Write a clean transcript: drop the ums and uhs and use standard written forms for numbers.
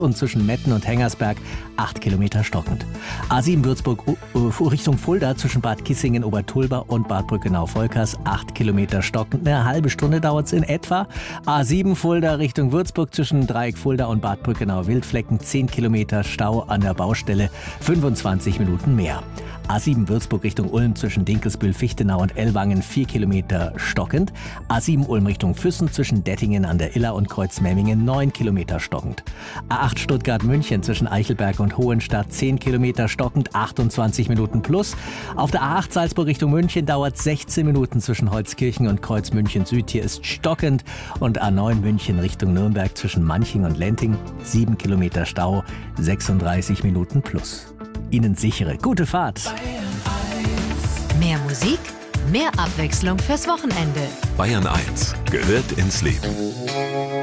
und zwischen Metten und Hengersberg 8 Kilometer stockend. A7 Würzburg Richtung Fulda zwischen Bad Kissingen, Obertulba und Bad Brückenau-Volkers 8 Kilometer stockend. Eine halbe Stunde dauert es in etwa. A7 Fulda Richtung Würzburg zwischen Dreieck Fulda und Bad Brückenau-Wildflecken 10 Kilometer Stau an der Baustelle, 25 Minuten mehr. A7 Würzburg Richtung Ulm zwischen Dinkelsbühl, Fichtenau und Ellwangen 4 Kilometer stockend. A7 Ulm Richtung Füssen zwischen Dettingen an der Iller und Kreuzmemmingen 9 Kilometer stockend. A8 Stuttgart München zwischen Eichelberg und Hohenstadt 10 Kilometer stockend, 28 Minuten plus. Auf der A8 Salzburg Richtung München dauert 16 Minuten zwischen Holzkirchen und Kreuz München Süd. Hier ist stockend. Und A9 München Richtung Nürnberg zwischen Manching und Lenting 7 Kilometer Stau, 36 Minuten plus. Ihnen sichere gute Fahrt. Mehr Musik, mehr Abwechslung fürs Wochenende. Bayern 1 gehört ins Leben.